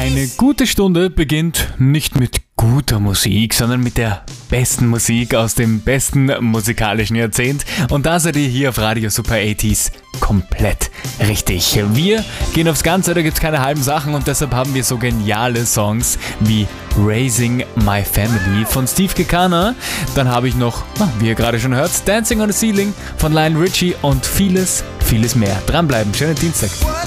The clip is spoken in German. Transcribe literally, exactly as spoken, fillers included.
Eine gute Stunde beginnt nicht mit guter Musik, sondern mit der besten Musik aus dem besten musikalischen Jahrzehnt. Und da seid ihr hier auf Radio Super achtziger komplett richtig. Wir gehen aufs Ganze, da gibt's keine halben Sachen und deshalb haben wir so geniale Songs wie Raising My Family von Steve Kekana. Dann habe ich noch, wie ihr gerade schon hört, Dancing on the Ceiling von Lionel Richie und vieles, vieles mehr. Dranbleiben, schönen Dienstag.